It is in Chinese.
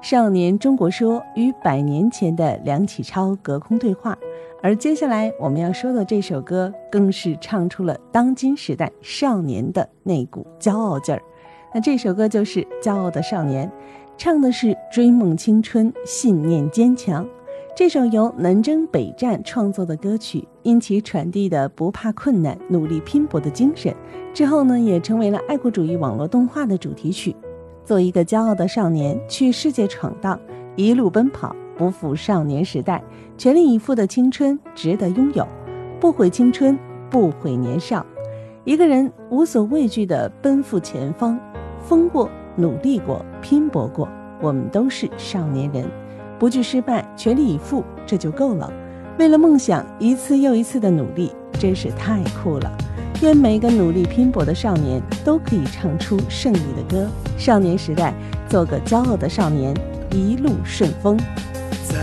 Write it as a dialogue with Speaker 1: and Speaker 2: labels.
Speaker 1: 少年中国说与100年前的梁启超隔空对话。而接下来我们要说的这首歌更是唱出了当今时代少年的那股骄傲劲儿。那这首歌就是《骄傲的少年》，唱的是追梦青春，信念坚强。这首由南征北战创作的歌曲，因其传递的不怕困难、努力拼搏的精神，之后呢也成为了爱国主义网络动画的主题曲。做一个骄傲的少年，去世界闯荡，一路奔跑，不负少年时代，全力以赴的青春值得拥有，不悔青春，不悔年少。一个人无所畏惧地奔赴前方，疯过，努力过，拼搏过，我们都是少年人，不惧失败，全力以赴，这就够了。为了梦想，一次又一次的努力，真是太酷了。愿每个努力拼搏的少年都可以唱出胜利的歌。少年时代，做个骄傲的少年，一路顺风。
Speaker 2: 在